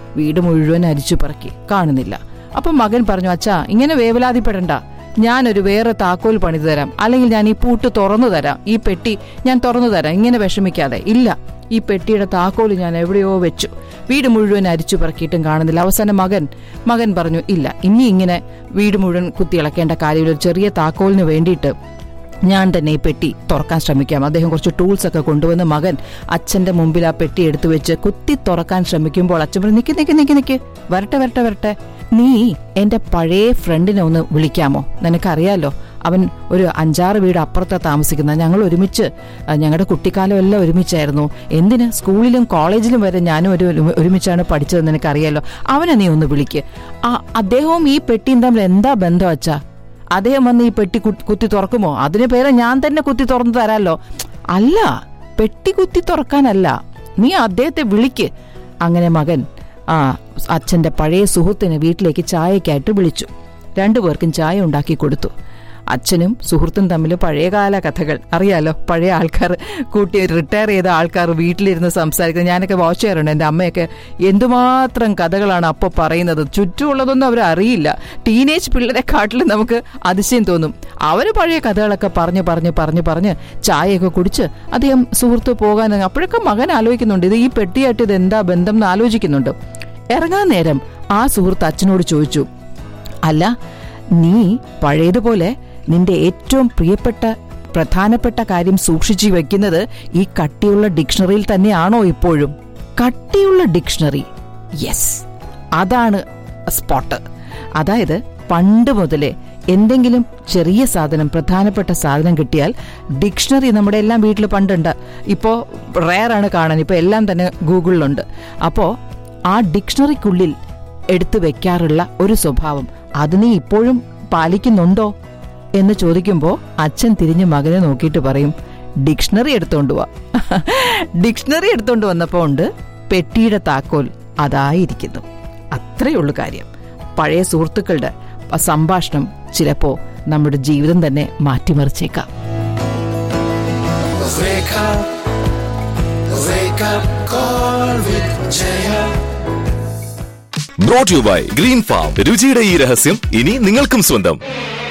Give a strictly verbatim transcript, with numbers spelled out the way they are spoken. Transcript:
വീട് മുഴുവൻ അരിച്ചു പറക്കി, കാണുന്നില്ല. അപ്പം മകൻ പറഞ്ഞു, അച്ഛാ ഇങ്ങനെ വേവലാതിപ്പെടണ്ട, ഞാനൊരു വേറെ താക്കോൽ പണിതു തരാം, അല്ലെങ്കിൽ ഞാൻ ഈ പൂട്ട് തുറന്നു തരാം, ഈ പെട്ടി ഞാൻ തുറന്നു തരാം, ഇങ്ങനെ വിഷമിക്കാതെ. ഇല്ല, ഈ പെട്ടിയുടെ താക്കോൽ ഞാൻ എവിടെയോ വെച്ചു. വീട് മുഴുവൻ അരിച്ചു പറക്കിയിട്ടും കാണുന്നില്ല. അവസാനം മകൻ മകൻ പറഞ്ഞു, ഇല്ല, ഇനി ഇങ്ങനെ വീട് മുഴുവൻ കുത്തിയിളക്കേണ്ട കാര്യമില്ല, ഒരു ചെറിയ താക്കോലിന് വേണ്ടിയിട്ട് ഞാൻ തന്നെ ഈ പെട്ടി തുറക്കാൻ ശ്രമിക്കാം. അദ്ദേഹം കുറച്ച് ടൂൾസ് ഒക്കെ കൊണ്ടുവന്ന് മകൻ അച്ഛന്റെ മുമ്പിൽ ആ പെട്ടി എടുത്തു വെച്ച് കുത്തി തുറക്കാൻ ശ്രമിക്കുമ്പോൾ അച്ഛൻ പറഞ്ഞു, നിക്ക് നിക്ക് നിക്ക് നിക്ക് വരട്ടെ വരട്ടെ വരട്ടെ നീ എന്റെ പഴയ ഫ്രണ്ടിനെ ഒന്ന് വിളിക്കാമോ? നിനക്കറിയാലോ, അവൻ ഒരു അഞ്ചാറ് വീട് അപ്പുറത്താണ് താമസിക്കുന്നത്. ഞങ്ങൾ ഒരുമിച്ച് ഞങ്ങളുടെ കുട്ടിക്കാലം എല്ലാം ഒരുമിച്ചായിരുന്നു. എന്തിന്, സ്കൂളിലും കോളേജിലും വരെ ഞാനും ഒരു ഒരുമിച്ചാണ് പഠിച്ചതെന്ന് നിനക്കറിയാലോ. അവനെ നീ ഒന്ന് വിളിക്ക്. ആ അദ്ദേഹവും ഈ പെട്ടിയും തമ്മിൽ എന്താ ബന്ധം അച്ഛാ? അദ്ദേഹം വന്ന് ഈ പെട്ടി കുത്തി തുറക്കുമോ? അതിന് പേരെ ഞാൻ തന്നെ കുത്തി തുറന്നു തരാമല്ലോ. അല്ല, പെട്ടി കുത്തി തുറക്കാനല്ല, നീ അദ്ദേഹത്തെ വിളിക്ക്. അങ്ങനെ മകൻ ആ അച്ഛൻ്റെ പഴയ സുഹൃത്തിനെ വീട്ടിലേക്ക് ചായക്കായിട്ട് വിളിച്ചു. രണ്ടുപേർക്കും ചായ ഉണ്ടാക്കി കൊടുത്തു. അച്ഛനും സുഹൃത്തും തമ്മിൽ പഴയകാല കഥകൾ അറിയാലോ. പഴയ ആൾക്കാർ കൂട്ടി റിട്ടയർ ചെയ്ത ആൾക്കാർ വീട്ടിലിരുന്ന് സംസാരിക്കുന്നത് ഞാനൊക്കെ വാച്ച് ചെയ്യാറുണ്ട്. എൻ്റെ അമ്മയൊക്കെ എന്തുമാത്രം കഥകളാണ് അപ്പോൾ പറയുന്നത്. ചുറ്റുമുള്ളതൊന്നും അവർ അറിയില്ല. ടീനേജ് പിള്ളേരെക്കാട്ടിലും നമുക്ക് അതിശയം തോന്നും. അവർ പഴയ കഥകളൊക്കെ പറഞ്ഞ് പറഞ്ഞ് പറഞ്ഞ് പറഞ്ഞ് ചായയൊക്കെ കുടിച്ച് അദ്ദേഹം സുഹൃത്ത് പോകാൻ, അപ്പോഴൊക്കെ മകൻ ആലോചിക്കുന്നുണ്ട്, ഇത് ഈ പെട്ടിയായിട്ട് ഇത് എന്താ ബന്ധം എന്ന് ആലോചിക്കുന്നുണ്ട്. ഇറങ്ങാൻ നേരം ആ സുഹൃത്ത് അച്ഛനോട് ചോദിച്ചു, അല്ല, നീ പഴയതുപോലെ നിന്റെ ഏറ്റവും പ്രിയപ്പെട്ട പ്രധാനപ്പെട്ട കാര്യം സൂക്ഷിച്ചു വെക്കുന്നത് ഈ കട്ടിയുള്ള ഡിക്ഷണറിയിൽ തന്നെയാണോ ഇപ്പോഴും? കട്ടിയുള്ള ഡിക്ഷണറി, യെസ്, അതാണ് സ്പോട്ട്. അതായത് പണ്ട് മുതലേ എന്തെങ്കിലും ചെറിയ സാധനം, പ്രധാനപ്പെട്ട സാധനം കിട്ടിയാൽ ഡിക്ഷണറി നമ്മുടെ എല്ലാം വീട്ടിൽ പണ്ടുണ്ട്. ഇപ്പോൾ റെയറാണ് കാണാൻ, ഇപ്പോൾ എല്ലാം തന്നെ ഗൂഗിളിലുണ്ട്. അപ്പോൾ ആ ഡിക്ഷണറിക്കുള്ളിൽ എടുത്തു വെക്കാറുള്ള ഒരു സ്വഭാവം, അത് നീ ഇപ്പോഴും പാലിക്കുന്നുണ്ടോ എന്ന് ചോദിക്കുമ്പോൾ അച്ഛൻ തിരിഞ്ഞ് മകനെ നോക്കിയിട്ട് പറയും, ഡിക്ഷണറി എടുത്തോണ്ട് പോവാ. ഡിക്ഷണറി എടുത്തോണ്ട് വന്നപ്പോൾ ഉണ്ട് പെട്ടിയുടെ താക്കോൽ അതായിരിക്കുന്നു. അത്രയുള്ളൂ കാര്യം. പഴയ സുഹൃത്തുക്കളുടെ സംഭാഷണം ചിലപ്പോ നമ്മുടെ ജീവിതം തന്നെ മാറ്റിമറിച്ചേക്കാം. Brought you by green farm. രുചിയുടെ ഈ രഹസ്യം ഇനി നിങ്ങൾക്കും സ്വന്തം.